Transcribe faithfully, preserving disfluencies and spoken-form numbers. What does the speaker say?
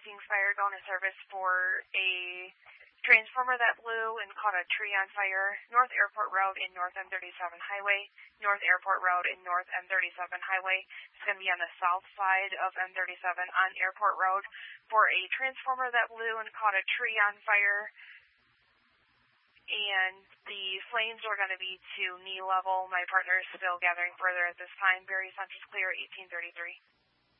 Hastings Fire going to service for a transformer that blew and caught a tree on fire, North Airport Road and North M thirty-seven Highway, North Airport Road and North M thirty-seven Highway. It's going to be on the south side of M thirty-seven on Airport Road for a transformer that blew and caught a tree on fire. And the flames are going to be to knee level. My partner is still gathering further at this time. Barry Central's clear, eighteen thirty-three.